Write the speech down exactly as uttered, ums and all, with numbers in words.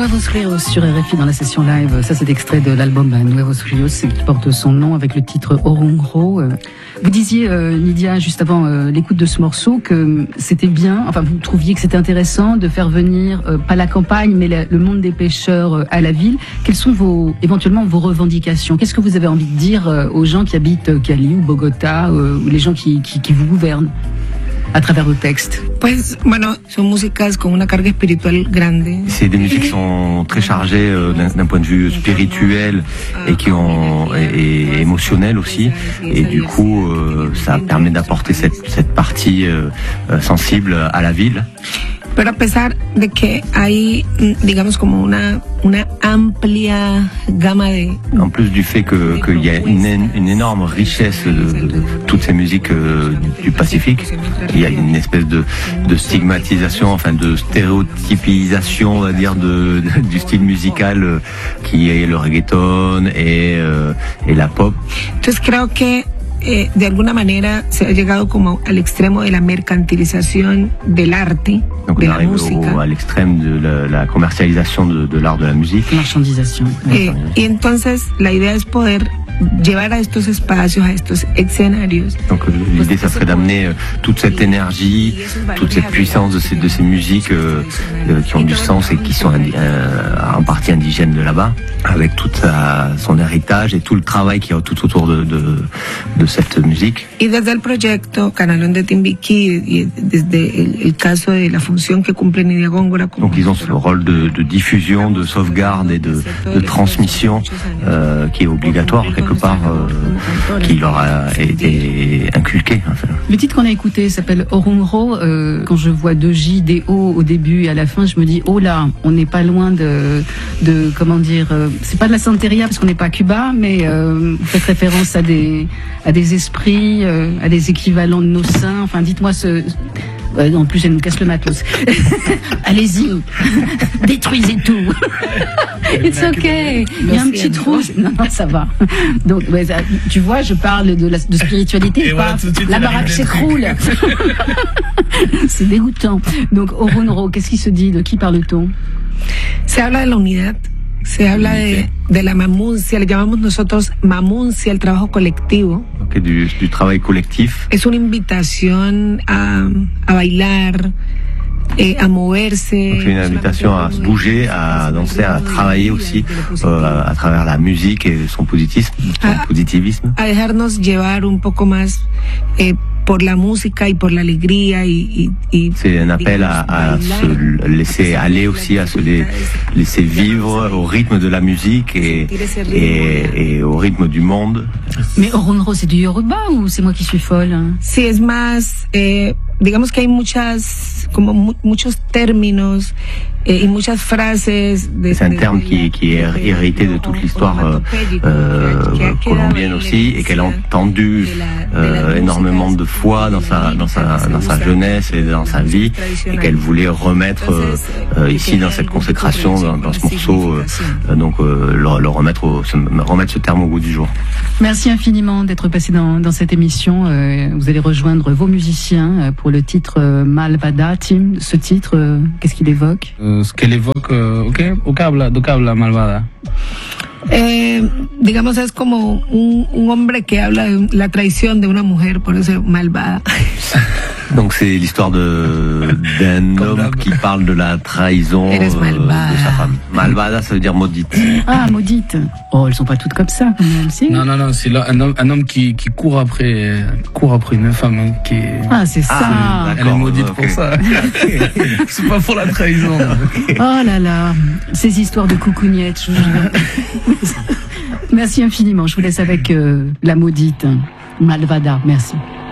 Nuevos Rios sur R F I dans la session live. Ça, c'est extrait de l'album Nuevos Rios qui porte son nom avec le titre Orungro. Vous disiez, euh, Nydia, juste avant euh, l'écoute de ce morceau, que c'était bien, enfin, vous trouviez que c'était intéressant de faire venir, euh, pas la campagne, mais la, le monde des pêcheurs euh, à la ville. Quelles sont vos, éventuellement, vos revendications? Qu'est-ce que vous avez envie de dire euh, aux gens qui habitent euh, Cali ou Bogota, euh, ou les gens qui, qui, qui vous gouvernent à travers vos textes? Pues, bueno, son músicas con una carga espiritual grande. C'est des musiques qui sont très chargées euh, d'un, d'un point de vue spirituel et qui ont et, et émotionnel aussi. Et du coup, euh, ça permet d'apporter cette cette partie euh, sensible à la ville. Pero a pesar de que hay, digamos, como una, una amplia gama de... En plus du fait que qu'il y a une, une énorme richesse de, de, de toutes ces musiques euh, du Pacifique, il y a une espèce de, de stigmatisation, enfin de stéréotypisation, on va dire, de, de, du style musical euh, qui est le reggaeton et, euh, et la pop. Entonces creo que Eh, de alguna manera se ha llegado como al extremo de la mercantilización del arte, donc de on la arrive música. Au, à l'extrême de la, la commercialisation de, de l'art de la musique. Marchandisation. Eh, y entonces la idea es poder llevar a estos espacios, a estos escenarios. Donc l'idée, ça serait d'amener euh, toute cette énergie, toute cette puissance de ces, de ces musiques euh, euh, qui ont du sens et qui sont euh, en partie indigènes de là-bas, avec tout sa, son héritage et tout le travail qu'il y a tout autour de, de, de cette musique. Y desde el proyecto Canalón de Timbiquí y desde el, el caso de la función que cumple Nydia Góngora. Donc ils ont ce rôle de, de diffusion, de sauvegarde et de, de transmission euh, qui est obligatoire quelque part, euh, qui leur a été inculqué. Enfin. Le titre qu'on a écouté s'appelle Orungro. Euh, quand je vois deux J, des O au début et à la fin, je me dis, oh là, on n'est pas loin de, de comment dire, euh, c'est pas de la santeria parce qu'on n'est pas à Cuba, mais euh, vous faites référence à des, à des esprits, euh, à des équivalents de nos saints. Enfin, dites-moi ce... Euh, en plus, elle nous casse le matos. Allez-y, détruisez tout. It's okay. Il y a un petit trou. Non, non, ça va. Donc, ouais, ça, tu vois, je parle de, la, de spiritualité. Et pas, voilà, la baraque s'écroule. C'est dégoûtant. Donc, Orungro, qu'est-ce qui se dit? De qui parle-t-on? Se habla de la unidad. Se habla de, de la mamuncia, le llamamos nosotros mamuncia, el trabajo colectivo. Okay, du, du travail collectif. Es una invitación a, a bailar, eh, a moverse. Donc, c'est une invitation à se bouger, à danser, à travailler aussi euh, à travers la musique et son positivisme. Son a, positivisme. A dejarnos llevar un poco más eh, por la música y por la alegría y, y, y c'est un appel à, à se laisser aller aussi, à se les, laisser vivre au rythme de la musique et, et, et au rythme du monde. Mais Orungro, c'est du Yoruba ou c'est moi qui suis folle? Sí, es más, eh, digamos que hay muchas, como mu muchos términos eh, y muchas frases. De, c'est un terme qui, qui est hérité de toute l'histoire euh, euh, colombienne aussi et qu'elle a entendu euh, énormément de fois dans sa, dans sa, dans sa jeunesse et dans sa vie et qu'elle voulait remettre euh, euh, ici dans cette consécration, dans, dans ce morceau, euh, donc euh, le, le remettre, au, se, remettre ce terme au goût du jour. Merci infiniment d'être passé dans, dans cette émission. Euh, vous allez rejoindre vos musiciens pour le titre euh, Malvada. Tim, ce titre, euh, qu'est-ce qu'il évoque? euh, Ce qu'elle évoque, euh, okay, ¿o qué habla, de qué habla Malvada? Eh, digamos, es como un, un hombre que habla de la traición de una mujer, por eso malvada. Donc c'est l'histoire de d'un homme qui parle de la trahison euh, de sa femme. Malvada, ça veut dire maudite. Ah, maudite. Oh, elles sont pas toutes comme ça, quand même, si. Non, non, non, c'est là un homme, un homme qui, qui court après, court après une femme hein, qui est... Ah, c'est ça. Ah, elle est maudite okay. pour ça. C'est pas pour la trahison. Okay. Oh là là, ces histoires de coucougnettes. Merci infiniment. Je vous laisse avec euh, la maudite Malvada. Merci.